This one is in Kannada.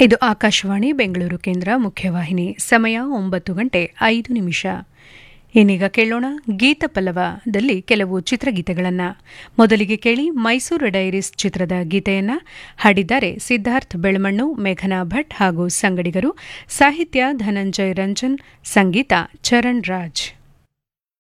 ಇದು ಆಕಾಶವಾಣಿ ಬೆಂಗಳೂರು ಕೇಂದ್ರ ಮುಖ್ಯವಾಹಿನಿ. ಸಮಯ 9:05. ಇನ್ನೀಗ ಕೇಳೋಣ ಗೀತ ಪಲ್ಲವದಲ್ಲಿ ಕೆಲವು ಚಿತ್ರಗೀತೆಗಳನ್ನು. ಮೊದಲಿಗೆ ಕೇಳಿ ಮೈಸೂರು ಡೈರೀಸ್ ಚಿತ್ರದ ಗೀತೆಯನ್ನ ಹಾಡಿದ್ದಾರೆ ಸಿದ್ಧಾರ್ಥ್ ಬೆಳಮಣ್ಣು, ಮೇಘನಾ ಭಟ್ ಹಾಗೂ ಸಂಗಡಿಗರು. ಸಾಹಿತ್ಯ ಧನಂಜಯ್ ರಂಜನ್, ಸಂಗೀತ ಚರಣ್ ರಾಜ್.